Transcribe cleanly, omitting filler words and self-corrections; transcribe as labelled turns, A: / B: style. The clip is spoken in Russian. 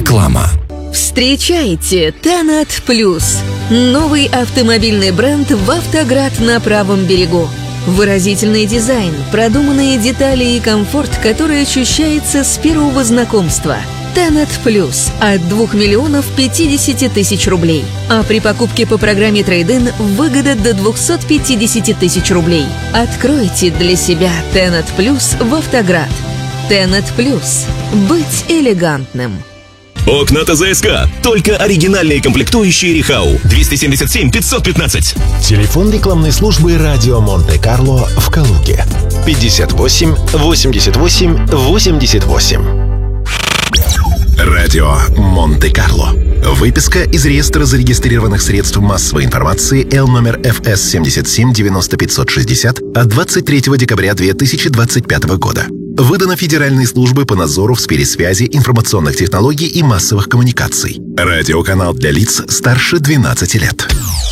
A: Реклама.
B: Встречайте Тенет Плюс. Новый автомобильный бренд в «Автоград» на правом берегу. Выразительный дизайн, продуманные детали и комфорт, который ощущается с первого знакомства. Тенет Плюс от 2 миллионов 50 тысяч рублей. А при покупке по программе Трейд-ин выгода до 250 тысяч рублей. Откройте для себя Тенет Плюс в «Автоград». Тенет Плюс. Быть элегантным.
C: Окна ТЗСК. Только оригинальные комплектующие Рихау. 277 515.
D: Телефон рекламной службы «Радио Монте-Карло» в Калуге. 58 88 88.
E: Радио Монте-Карло. Выписка из реестра зарегистрированных средств массовой информации Л номер ФС 77 90 560 от 23 декабря 2025 года. Выдано Федеральной службой по надзору в сфере связи, информационных технологий и массовых коммуникаций. Радиоканал для лиц старше 12 лет.